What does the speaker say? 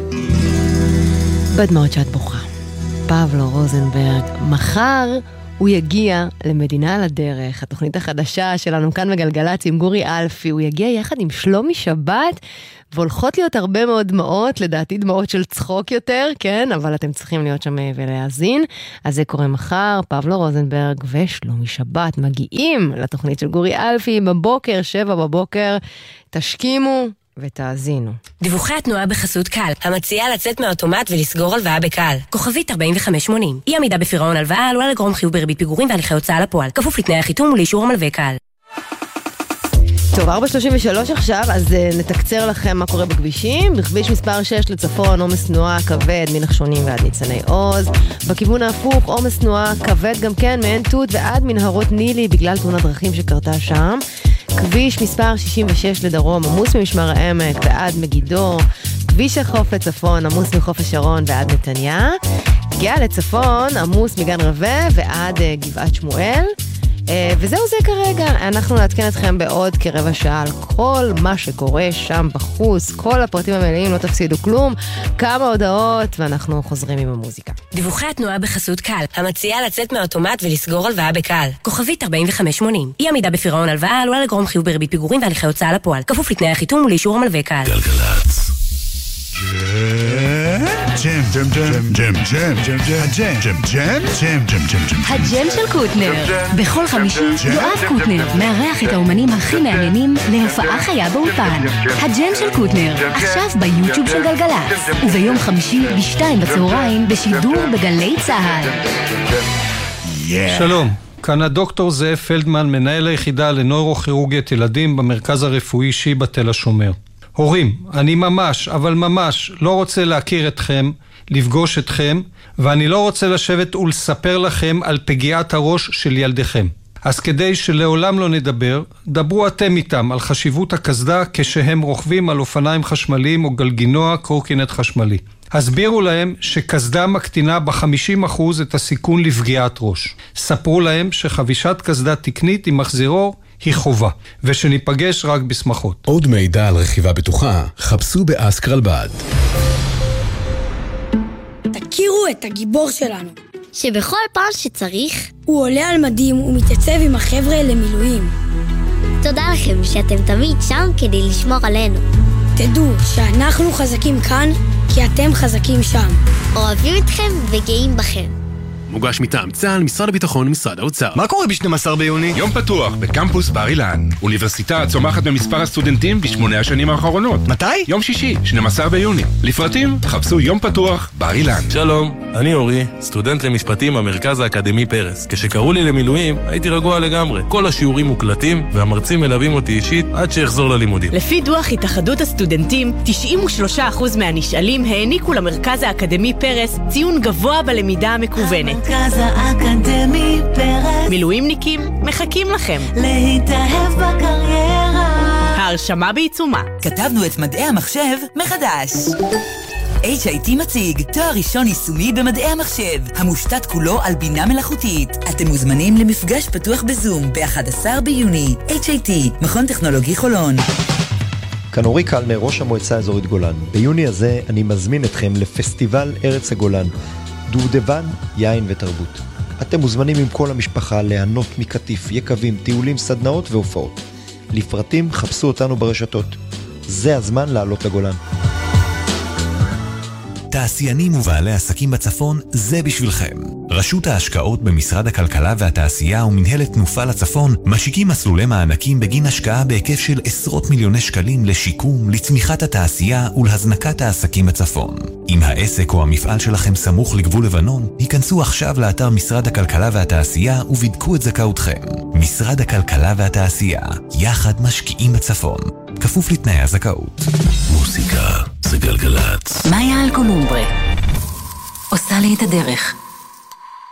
בדמעות שאת בוכה. פבלו רוזנברג, מחר הוא יגיע למדינה על הדרך, התוכנית החדשה שלנו כאן בגלגלץ עם גורי אלפי, הוא יגיע יחד עם שלומי שבת, והולכות להיות הרבה מאוד דמעות, לדעתי דמעות של צחוק יותר, כן? אבל אתם צריכים להיות שם ולהאזין. אז זה קורה מחר, פבלו רוזנברג ושלומי שבת מגיעים לתוכנית של גורי אלפי בבוקר, 7 בבוקר, תשכימו ותאזינו. דיווחי התנועה בחסות קל, המציעה לצאת מהאוטומט ולסגור הלוואה בקל. כוכבית 4580. אי עמידה בפירעון הלוואה עלולה לגרום חיוב בריבית פיגורים והליכי הוצאה לפועל. כפוף לתנאי החיתום ולאישור המלווה קל. טוב, 4:33 עכשיו, אז נתקצר לכם מה קורה בכבישים. בכביש מספר 6 לצפון, עומס תנועה כבד מנחשונים ועד ניצני עוז. בכיוון ההפוך, עומס תנועה כבד גם כן מעין תות ועד מנהרות נילי בגלל תאונת דרכים שקרתה שם. כביש מספר 66 לדרום, עמוס ממשמר העמק ועד מגידו. כביש החוף לצפון, עמוס מחוף השרון ועד נתניה. גאה לצפון, עמוס מגן רווה ועד גבעת שמואל. וזהו זה כרגע, אנחנו נעדכן אתכם בעוד כרבע שעה על כל מה שקורה שם בחוץ, כל הפרטים המלאים, לא תפסידו כלום, כמה הודעות ואנחנו חוזרים עם המוזיקה. דיווחי התנועה בחסות קל, המציעה לצאת מהאוטומט ולסגור הלוואה בקל. כוכבית 4580. אי עמידה בפירעון הלוואה עלולה לגרום חיוב בריבית פיגורים והליכי הוצאה לפועל. כפוף לתנאי החיתום ולאישור המלווה קל. גלגלצ. ג'ם, ג'ם, ג'ם, ג'ם, ג'ם, ג'ם, ג'ם, ג'ם, ג'ם, ג'ם, ג'ם, ג'ם, ג'ם. הג'ם של קוטנר. בכל חמישי יואב קוטנר מארח את האומנים הכי מעניינים להופעה חיה באולפן. הג'ם של קוטנר, עכשיו ביוטיוב של גלגלצ. וביום חמישי ב2 בצהריים בשידור בגלי צהל. שלום, כאן הדוקטור זאב פלדמן, מנהל היחידה לנוירוכירורגית ילדים במרכז הרפואי שיבא תל השומר. הורים, אני ממש, אבל ממש לא רוצה להכיר אתכם, לפגוש אתכם, ואני לא רוצה לשבת ולספר לכם על פגיעת הראש של ילדיכם. אז כדי שלעולם לא נדבר, דברו אתם איתם על חשיבות הקסדה כשהם רוכבים על אופניים חשמליים או גלגינוע קורקינט חשמלי. הסבירו להם שקסדה מקטינה ב50% את הסיכון לפגיעת ראש. ספרו להם שחבישת קסדה תקנית עם מחזירור היא חובה, ושניפגש רק בשמחות. עוד מידע על רכיבה בטוחה, חפשו באסקרלבד. תכירו את הגיבור שלנו, שבכל פעם שצריך הוא עולה על מדים ומתייצב עם החבר'ה למילואים. תודה לכם שאתם תמיד שם כדי לשמור עלינו. תדעו שאנחנו חזקים כאן כי אתם חזקים שם. אוהבים אתכם וגאים בכם. מוגש מטעם צה"ל, משרד הביטחון ומשרד האוצר. מה קורה ב-12 ביוני? יום פתוח בקמפוס בר אילן. אוניברסיטה צומחת במספר הסטודנטים ב8 השנים האחרונות. מתי? יום שישי, 12 ביוני. לפרטים, חפשו יום פתוח בר אילן. שלום, אני אורי, סטודנט למשפטים במרכז האקדמי פרס. כשקראו לי למילואים, הייתי רגוע לגמרי. כל השיעורים מוקלטים והמרצים מלווים אותי אישית עד שאחזור ללימודים. לפי דוח התאחדות הסטודנטים, 93% מהנשאלים העניקו למרכז האקדמי פרס ציון גבוה בלמידה המקוונת. המרכז האקדמי פרס. מילואימניקים מחכים לכם. להתאהב בקריירה. ההרשמה בעיצומה. כתבנו את מדעי המחשב מחדש. HIT מציג תואר ראשון יישומי במדעי המחשב, המושתת כולו על בינה מלאכותית. אתם מוזמנים למפגש פתוח בזום ב-11 ביוני. HIT, מכון טכנולוגי חולון. כאן אורי קלמר, ראש המועצה האזורית גולן. ביוני הזה אני מזמין אתכם לפסטיבל ארץ הגולן. דובדבן, יין ותרבות. אתם מוזמנים עם כל המשפחה ליהנות מקטיף, יקבים, טיולים, סדנאות והופעות. לפרטים חפשו אותנו ברשתות. זה הזמן לעלות לגולן. תעשיינים ובעלי עסקים בצפון, זה בשבילכם. רשות ההשקעות במשרד הכלכלה והתעשייה ומנהלת תנופה לצפון משיקים מסלולי מענקים בגין השקעה בהיקף של עשרות מיליוני שקלים לשיקום, לצמיחת התעשייה ולהזנקת העסקים בצפון. אם העסק או המפעל שלכם סמוך לגבול לבנון, היכנסו עכשיו לאתר משרד הכלכלה והתעשייה ובדקו את זכאותכם. משרד הכלכלה והתעשייה, יחד משקיעים בצפון. כפוף לתנאי הזכאות. מוזיקה זה גלגלצ. מאיה אלקולומברה עושה לי את הדרך.